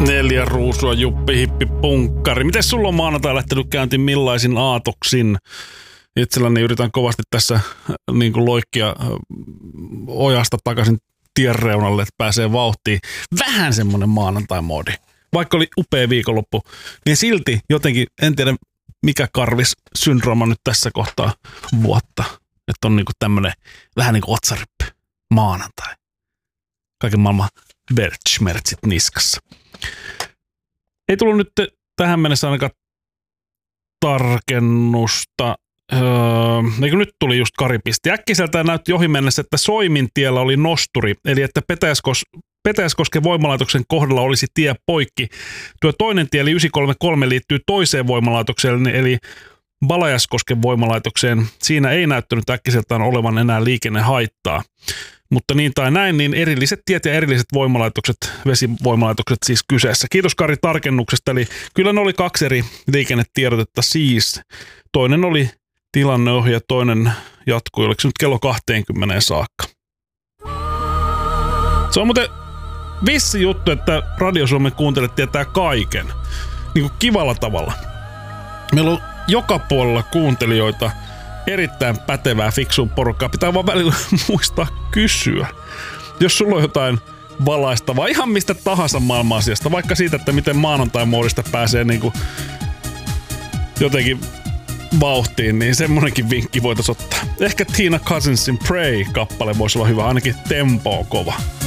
4 ruusua, juppi, hippi, punkkari. Miten sulla on maanantai lähtenyt käyntiin millaisin aatoksin? Itselläni yritän kovasti tässä niin kuin loikkia ojasta takaisin tien reunalle, että pääsee vauhtiin. Vähän semmoinen maanantai-moodi. Vaikka oli upea viikonloppu, niin silti jotenkin, en tiedä mikä karvis syndrooma nyt tässä kohtaa vuotta. Että on niin kuin tämmöinen vähän niin kuin otsaryppy. Maanantai. Kaiken maailman vertsmertsit niskassa. Ei tullut nyt tähän mennessä ainakaan tarkennusta. Eikö nyt tuli just Karipisti. Äkkiseltään näytti ohi mennessä, että Soimintiellä oli nosturi, eli että Petäjäskosken voimalaitoksen kohdalla olisi tie poikki. Tuo toinen tie, eli 933, liittyy toiseen voimalaitokseen, eli Valajaskosken voimalaitokseen. Siinä ei näyttänyt äkkiseltään olevan enää liikennehaittaa. Mutta niin tai näin, niin erilliset tiet ja erilliset voimalaitokset, vesivoimalaitokset siis kyseessä. Kiitos Kari tarkennuksesta, eli kyllä ne oli 2 eri liikennetiedotetta siis. Toinen oli tilanneohje ja toinen jatkui, oliko se nyt kello 20 saakka. Se on muuten vissi juttu, että Radio Suomen kuuntelijat tietää kaiken. Niin kuin kivalla tavalla. Meillä on joka puolella kuuntelijoita, erittäin pätevää, fiksua porukkaa. Pitää vaan välillä muistaa kysyä. Jos sulla on jotain valaistavaa, ihan mistä tahansa maailman-asiasta, vaikka siitä, että miten maanantai-moodista pääsee niinku jotenkin vauhtiin, niin semmonenkin vinkki voitaisiin ottaa. Ehkä Tina Cousinsin Pray-kappale voisi olla hyvä, ainakin tempo on kova.